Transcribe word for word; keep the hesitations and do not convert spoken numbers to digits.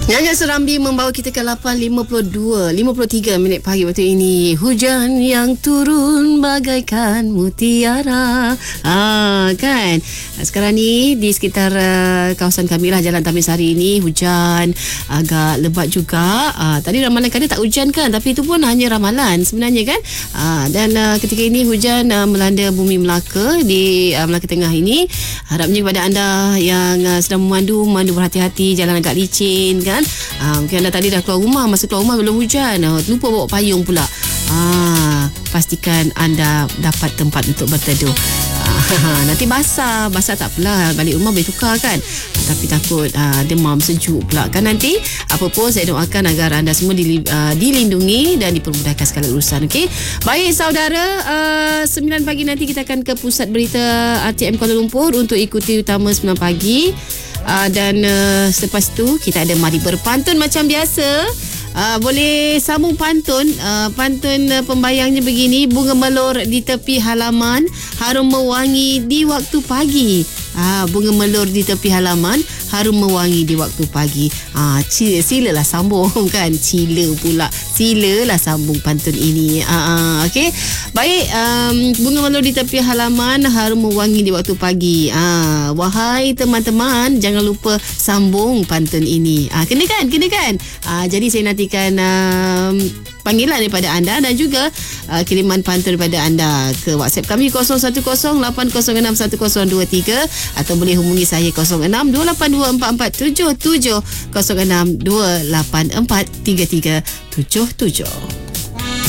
Nyanyian Serambi membawa kita ke lapan lima puluh dua, lima puluh tiga minit pagi waktu ini. Hujan yang turun bagaikan mutiara. Ah, kan? Sekarang ni di sekitar uh, kawasan kami lah, Jalan Tamisari ini hujan agak lebat juga. Ah, tadi ramalan kata tak hujan kan, tapi itu pun hanya ramalan sebenarnya kan. Ah, dan uh, ketika ini hujan uh, melanda bumi Melaka di uh, Melaka Tengah ini. Harapnya kepada anda yang uh, sedang memandu, memandu berhati-hati, jalan agak licin kan. Ah, mungkin anda tadi dah keluar rumah, masa keluar rumah belum hujan, ah, lupa bawa payung pula. Ah, pastikan anda dapat tempat untuk berteduh. Ah, nanti basah, basah tak apalah, balik rumah boleh tukar kan. Ah, tapi takut ah, demam sejuk pula kan nanti. Apa pun saya doakan agar anda semua dili, ah, dilindungi dan dipermudahkan segala urusan. Okey. Baik saudara, ah, sembilan pagi nanti kita akan ke pusat berita R T M Kuala Lumpur untuk ikuti utama sembilan pagi. Uh, dan uh, selepas tu kita ada Mari Berpantun macam biasa. Uh, boleh sambung pantun. uh, Pantun uh, pembayangnya begini: bunga melor di tepi halaman, harum mewangi di waktu pagi. uh, Bunga melor di tepi halaman, harum mewangi di waktu pagi. uh, Silalah sambung kan. Cila pula. Silalah sambung pantun ini. uh, uh, Okey. Baik, um, bunga melor di tepi halaman, harum mewangi di waktu pagi. uh, Wahai teman-teman, jangan lupa sambung pantun ini. uh, Kena kan? Kena kan? uh, Jadi saya nantikan um, panggilan daripada anda dan juga uh, kiriman pantun daripada anda ke WhatsApp kami kosong satu kosong lapan kosong enam satu kosong dua tiga atau boleh hubungi saya kosong enam dua lapan dua empat empat tujuh tujuh kosong enam dua lapan empat tiga tiga tujuh tujuh.